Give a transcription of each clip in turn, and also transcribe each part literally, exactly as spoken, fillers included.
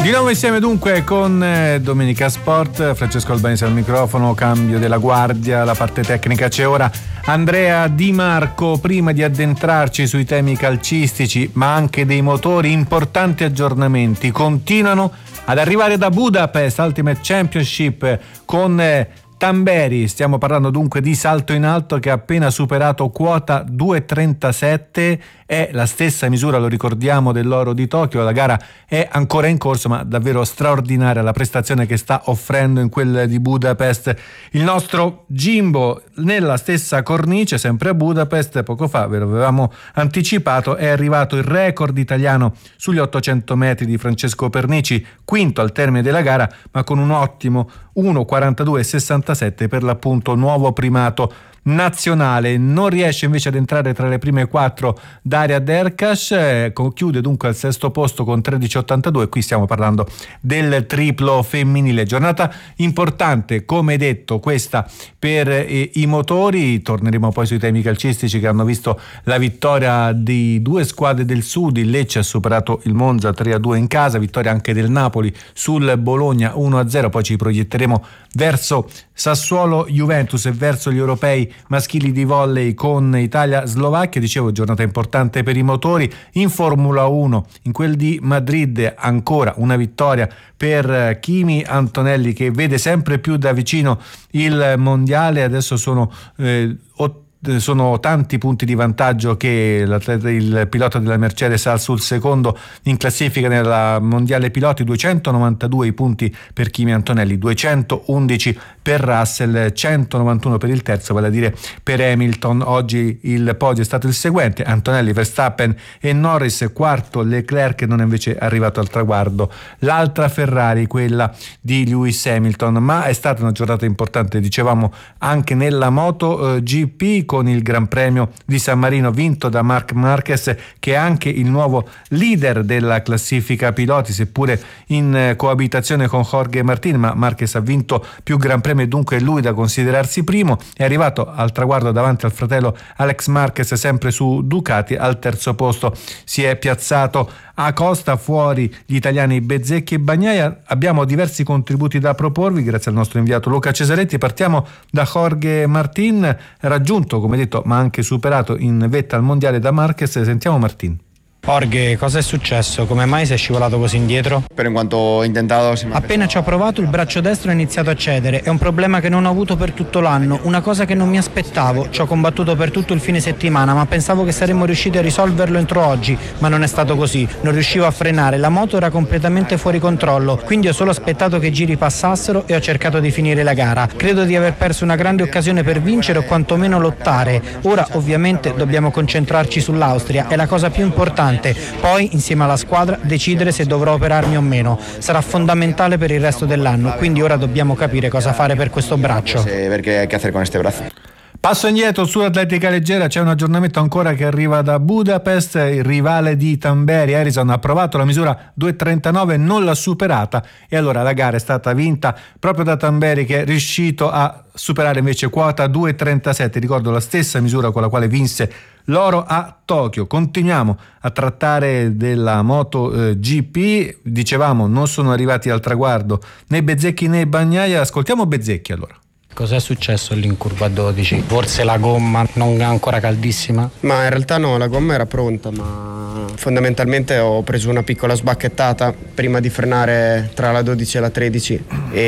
Di nuovo insieme dunque con eh, Domenica Sport, Francesco Albanese al microfono, cambio della guardia, la parte tecnica c'è ora Andrea Di Marco. Prima di addentrarci sui temi calcistici ma anche dei motori, importanti aggiornamenti continuano ad arrivare da Budapest Ultimate Championship con eh, Tamberi. Stiamo parlando dunque di salto in alto che ha appena superato quota due virgola trentasette, è la stessa misura, lo ricordiamo, dell'oro di Tokyo. La gara è ancora in corso, ma davvero straordinaria la prestazione che sta offrendo in quella di Budapest il nostro Jimbo. Nella stessa cornice, sempre a Budapest, poco fa ve lo avevamo anticipato, è arrivato il record italiano sugli ottocento metri di Francesco Pernici, quinto al termine della gara, ma con un ottimo uno quarantadue sessantasette, per l'appunto nuovo primato nazionale. Non riesce invece ad entrare tra le prime quattro Daria Derkash, eh, chiude dunque al sesto posto con tredici ottantadue. Qui stiamo parlando del triplo femminile. Giornata importante, come detto, questa per eh, i motori. Torneremo poi sui temi calcistici che hanno visto la vittoria di due squadre del sud. Il Lecce ha superato il Monza tre a due in casa, vittoria anche del Napoli sul Bologna uno a zero. Poi ci proietteremo verso Sassuolo Juventus e verso gli europei maschili di volley con Italia-Slovacchia. Dicevo, giornata importante per i motori. In Formula uno, in quel di Madrid, ancora una vittoria per Kimi Antonelli, che vede sempre più da vicino il mondiale. Adesso sono eh, otto sono tanti punti di vantaggio che il pilota della Mercedes ha sul secondo in classifica nella mondiale piloti. Duecentonovantadue i punti per Kimi Antonelli, duecentoundici per Russell, centonovantuno per il terzo, vale a dire per Hamilton. Oggi il podio è stato il seguente: Antonelli, Verstappen e Norris, quarto Leclerc, non è invece arrivato al traguardo l'altra Ferrari, quella di Lewis Hamilton. Ma è stata una giornata importante, dicevamo, anche nella Moto eh, G P, con il Gran Premio di San Marino vinto da Marc Marquez, che è anche il nuovo leader della classifica piloti, seppure in coabitazione con Jorge Martin, ma Marquez ha vinto più Gran Premi e dunque è lui da considerarsi primo. È arrivato al traguardo davanti al fratello Alex Marquez, sempre su Ducati. Al terzo posto si è piazzato Acosta, fuori gli italiani Bezzecchi e Bagnaia. Abbiamo diversi contributi da proporvi grazie al nostro inviato Luca Cesaretti. Partiamo da Jorge Martin, raggiunto, come detto, ma anche superato in vetta al mondiale da Marquez. Sentiamo Martin. Jorge, cosa è successo? Come mai sei scivolato così indietro? Però in quanto ho intentato... Appena ci ho provato il braccio destro ha iniziato a cedere. È un problema che non ho avuto per tutto l'anno, una cosa che non mi aspettavo. Ci ho combattuto per tutto il fine settimana, ma pensavo che saremmo riusciti a risolverlo entro oggi, ma non è stato così. Non riuscivo a frenare, la moto era completamente fuori controllo, quindi ho solo aspettato che i giri passassero e ho cercato di finire la gara. Credo di aver perso una grande occasione per vincere o quantomeno lottare. Ora ovviamente dobbiamo concentrarci sull'Austria, è la cosa più importante. Poi insieme alla squadra decidere se dovrò operarmi o meno. Sarà fondamentale per il resto dell'anno, quindi ora dobbiamo capire cosa fare per questo braccio. Perché che fare con questo braccio? Passo indietro sull'atletica leggera, c'è un aggiornamento ancora che arriva da Budapest. Il rivale di Tamberi, Harrison, ha provato la misura due virgola trentanove, non l'ha superata e allora la gara è stata vinta proprio da Tamberi, che è riuscito a superare invece quota due virgola trentasette, ricordo la stessa misura con la quale vinse l'oro a Tokyo. Continuiamo a trattare della Moto eh, G P. Dicevamo, non sono arrivati al traguardo né Bezzecchi né Bagnaia. Ascoltiamo Bezzecchi allora. Cos'è successo lì in curva dodici? Forse la gomma non è ancora caldissima? Ma in realtà no, la gomma era pronta, ma fondamentalmente ho preso una piccola sbacchettata prima di frenare tra la dodici e la tredici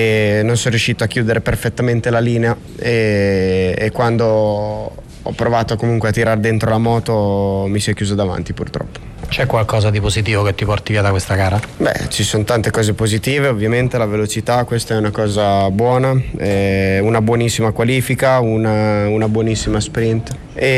e non sono riuscito a chiudere perfettamente la linea e, e quando ho provato comunque a tirare dentro la moto mi si è chiuso davanti, purtroppo. C'è qualcosa di positivo che ti porti via da questa gara? Beh, ci sono tante cose positive, ovviamente la velocità, questa è una cosa buona, eh, una buonissima qualifica, una, una buonissima sprint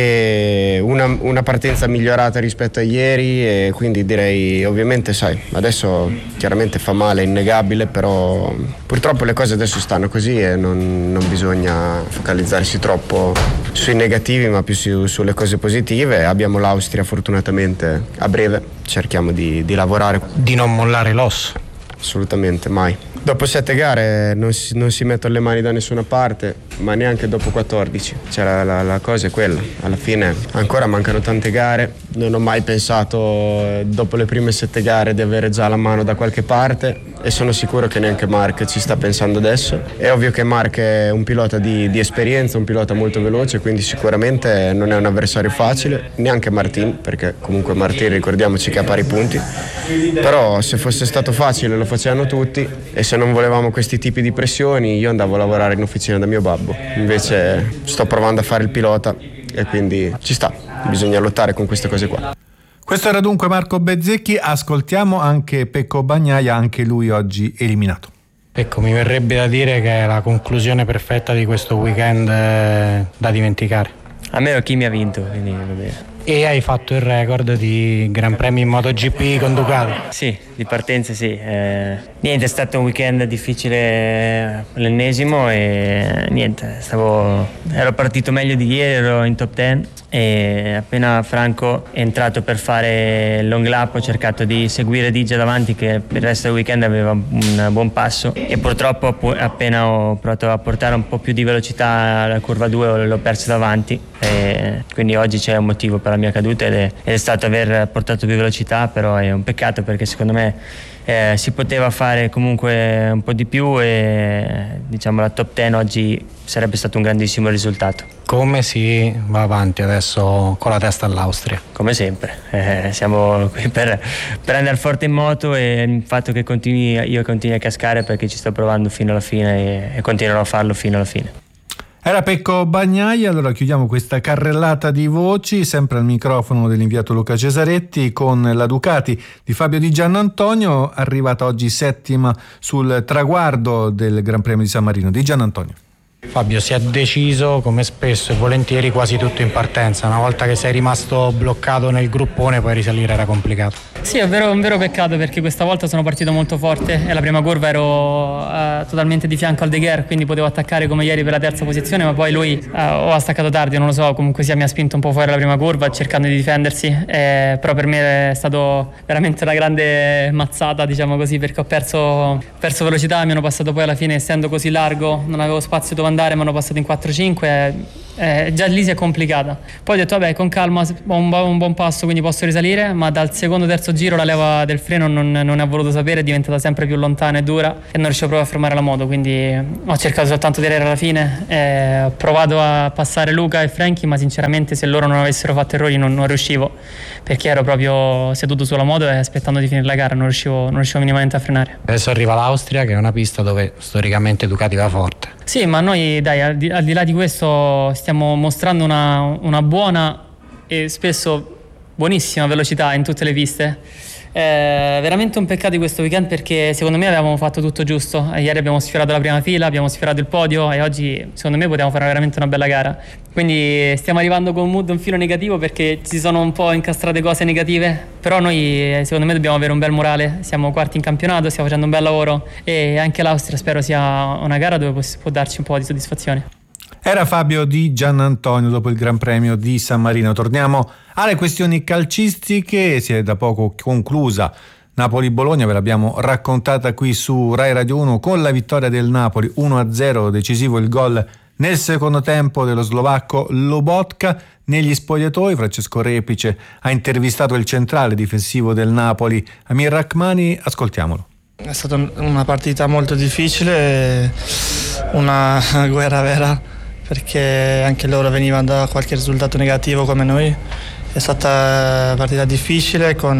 e una, una partenza migliorata rispetto a ieri e quindi direi, ovviamente sai, adesso chiaramente fa male, è innegabile, però purtroppo le cose adesso stanno così e non, non bisogna focalizzarsi troppo sui negativi ma più su, sulle cose positive. Abbiamo l'Austria fortunatamente a breve, cerchiamo di, di lavorare. Di non mollare l'osso? Assolutamente, mai. Dopo sette gare non si, non si mettono le mani da nessuna parte, ma neanche dopo quattordici. Cioè la, la, la cosa è quella. Alla fine ancora mancano tante gare. Non ho mai pensato dopo le prime sette gare di avere già la mano da qualche parte e sono sicuro che neanche Marc ci sta pensando adesso. È ovvio che Marc è un pilota di, di esperienza, un pilota molto veloce, quindi sicuramente non è un avversario facile, neanche Martin, perché comunque Martin ricordiamoci che ha pari punti. Però se fosse stato facile lo facevano tutti e se non volevamo questi tipi di pressioni io andavo a lavorare in officina da mio babbo. Invece sto provando a fare il pilota e quindi ci sta, bisogna lottare con queste cose qua. Questo era dunque Marco Bezzecchi, ascoltiamo anche Pecco Bagnaia, anche lui oggi eliminato. Ecco, mi verrebbe da dire che è la conclusione perfetta di questo weekend eh, da dimenticare. A me chi mi ha vinto, quindi va bene. E hai fatto il record di Gran Premi in MotoGP con Ducati? Sì, di partenza sì. Eh, niente, è stato un weekend difficile, l'ennesimo, e niente, stavo, ero partito meglio di ieri, ero in top dieci e appena Franco è entrato per fare il long lap ho cercato di seguire Digia davanti, che per il resto del weekend aveva un buon passo, e purtroppo appena ho provato a portare un po' più di velocità alla curva due l'ho perso davanti, e quindi oggi c'è un motivo per la mia caduta ed è, ed è stato aver portato più velocità, però è un peccato perché secondo me eh, si poteva fare comunque un po' di più e diciamo la top dieci oggi sarebbe stato un grandissimo risultato. Come si va avanti adesso con la testa all'Austria? Come sempre, eh, siamo qui per, per andare forte in moto, e il fatto che continui, io continui a cascare perché ci sto provando fino alla fine e, e continuerò a farlo fino alla fine. Era Pecco Bagnaia, allora chiudiamo questa carrellata di voci, sempre al microfono dell'inviato Luca Cesaretti, con la Ducati di Fabio Di Giannantonio, arrivata oggi settima sul traguardo del Gran Premio di San Marino. Di Giannantonio. Fabio, si è deciso come spesso e volentieri quasi tutto in partenza. Una volta che sei rimasto bloccato nel gruppone poi risalire era complicato. Sì, è vero, un vero peccato perché questa volta sono partito molto forte e la prima curva ero uh, totalmente di fianco al De Gher, quindi potevo attaccare come ieri per la terza posizione, ma poi lui uh, o ha staccato tardi, non lo so, comunque sia mi ha spinto un po' fuori la prima curva cercando di difendersi, eh, però per me è stato veramente una grande mazzata, diciamo così, perché ho perso, perso velocità, mi hanno passato poi alla fine, essendo così largo non avevo spazio dove andare, mi hanno passato in quattro cinque, eh, eh, già lì si è complicata. Poi ho detto vabbè, con calma, ho un, un buon passo, quindi posso risalire, ma dal secondo terzo giro la leva del freno non, non ne ho voluto sapere, è diventata sempre più lontana e dura e non riuscivo proprio a fermare la moto, quindi ho cercato soltanto di arrivare alla fine, eh, ho provato a passare Luca e Frankie, ma sinceramente se loro non avessero fatto errori non, non riuscivo, perché ero proprio seduto sulla moto e aspettando di finire la gara non riuscivo, non riuscivo minimamente a frenare. Adesso arriva l'Austria, che è una pista dove storicamente Ducati va forte. Sì, ma noi dai, al di, al di là di questo stiamo mostrando una, una buona e spesso buonissima velocità in tutte le piste. È veramente un peccato di questo weekend perché secondo me avevamo fatto tutto giusto. Ieri abbiamo sfiorato la prima fila, abbiamo sfiorato il podio e oggi secondo me potevamo fare veramente una bella gara. Quindi stiamo arrivando con un mood un filo negativo perché ci sono un po' incastrate cose negative, però noi secondo me dobbiamo avere un bel morale. Siamo quarti in campionato, stiamo facendo un bel lavoro e anche l'Austria spero sia una gara dove può darci un po' di soddisfazione. Era Fabio Di Giannantonio dopo il Gran Premio di San Marino. Torniamo alle questioni calcistiche. Si è da poco conclusa Napoli-Bologna, ve l'abbiamo raccontata qui su Rai Radio uno con la vittoria del Napoli uno a zero, decisivo il gol nel secondo tempo dello slovacco Lobotka. Negli spogliatoi Francesco Repice ha intervistato il centrale difensivo del Napoli, Amir Rachmani, ascoltiamolo. È stata una partita molto difficile, una guerra vera, perché anche loro venivano da qualche risultato negativo come noi. È stata una partita difficile, con,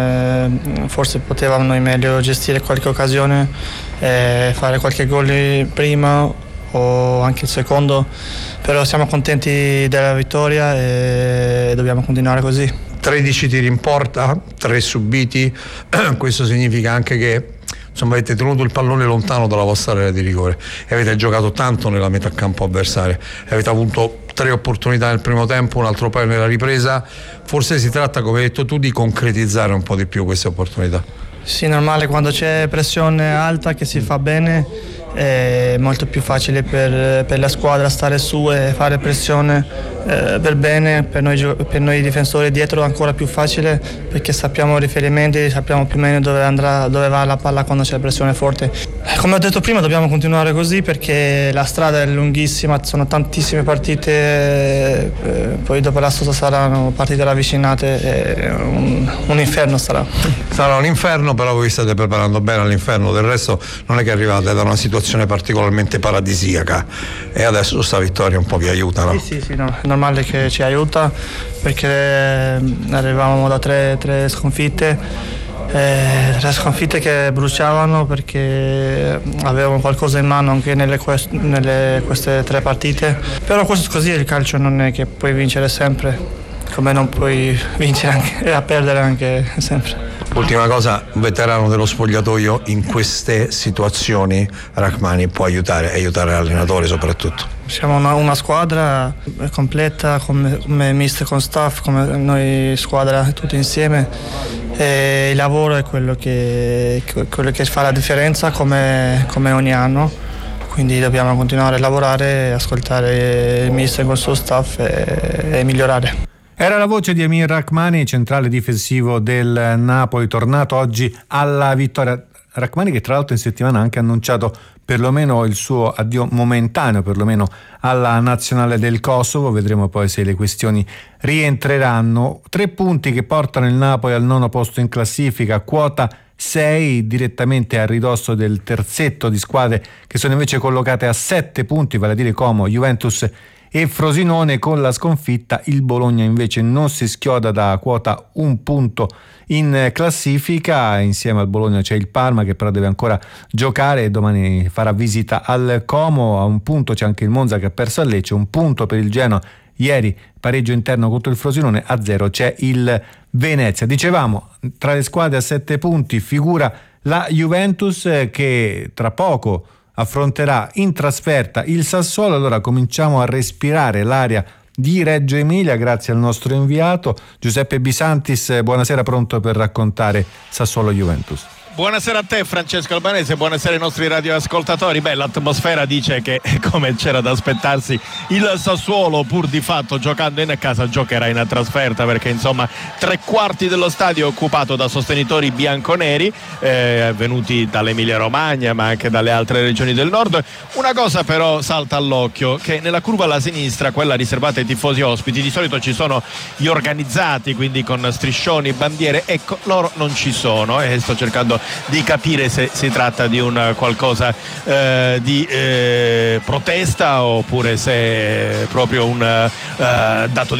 eh, forse potevamo noi meglio gestire qualche occasione, eh, fare qualche gol prima o anche il secondo, però siamo contenti della vittoria e dobbiamo continuare così. tredici tiri in porta, tre subiti, questo significa anche che insomma avete tenuto il pallone lontano dalla vostra area di rigore e avete giocato tanto nella metà campo avversaria, avete avuto tre opportunità nel primo tempo, un altro paio nella ripresa. Forse si tratta, come hai detto tu, di concretizzare un po' di più queste opportunità. Sì, normale, quando c'è pressione alta che si fa bene è molto più facile per, per la squadra stare su e fare pressione eh, per bene, per noi, per noi difensori dietro ancora più facile, perché sappiamo i riferimenti, sappiamo più o meno dove, andrà, dove va la palla quando c'è pressione forte. Come ho detto prima, dobbiamo continuare così perché la strada è lunghissima, sono tantissime partite, eh, poi dopo la sosta saranno partite ravvicinate, eh, un, un inferno sarà. Sarà un inferno, però voi state preparando bene all'inferno, del resto non è che arrivate da una situazione particolarmente paradisiaca e adesso questa vittoria un po' vi aiuta, no? Sì, sì, sì, no, è normale che ci aiuta perché arrivavamo da tre, tre sconfitte. Eh, tre sconfitte che bruciavano perché avevamo qualcosa in mano anche nelle, quest- nelle queste tre partite, però questo così il calcio, non è che puoi vincere sempre come non puoi vincere anche, e a perdere anche sempre. Ultima cosa, un veterano dello spogliatoio in queste situazioni, Rachmani, può aiutare, aiutare l'allenatore soprattutto. Siamo una, una squadra completa, come, come mister con staff, come noi squadra tutti insieme, e il lavoro è quello che, quello che fa la differenza come, come ogni anno, quindi dobbiamo continuare a lavorare, ascoltare il mister con il suo staff e, e migliorare. Era la voce di Amir Rachmani, centrale difensivo del Napoli, tornato oggi alla vittoria. Rachmani che tra l'altro in settimana ha anche annunciato perlomeno il suo addio momentaneo, perlomeno alla nazionale del Kosovo. Vedremo poi se le questioni rientreranno. Tre punti che portano il Napoli al nono posto in classifica, quota sei, direttamente a ridosso del terzetto di squadre che sono invece collocate a sette punti, vale a dire Como, Juventus e Frosinone. Con la sconfitta il Bologna invece non si schioda da quota un punto in classifica. Insieme al Bologna c'è il Parma che però deve ancora giocare e domani farà visita al Como. A un punto c'è anche il Monza che ha perso a Lecce, un punto per il Genoa, ieri pareggio interno contro il Frosinone, a zero c'è il Venezia. Dicevamo, tra le squadre a sette punti figura la Juventus che tra poco affronterà in trasferta il Sassuolo. Allora cominciamo a respirare l'aria di Reggio Emilia grazie al nostro inviato Giuseppe Bisantis. Buonasera, pronto per raccontare Sassuolo-Juventus? Buonasera a te Francesco Albanese, buonasera ai nostri radioascoltatori. Beh, l'atmosfera dice che, come c'era da aspettarsi, il Sassuolo pur di fatto giocando in casa giocherà in trasferta, perché insomma tre quarti dello stadio è occupato da sostenitori bianconeri eh, venuti dall'Emilia Romagna ma anche dalle altre regioni del nord. Una cosa però salta all'occhio, che nella curva alla sinistra, quella riservata ai tifosi ospiti, di solito ci sono gli organizzati, quindi con striscioni, bandiere, ecco loro non ci sono e sto cercando di capire se si tratta di un qualcosa eh, di eh, protesta oppure se è proprio un eh, dato di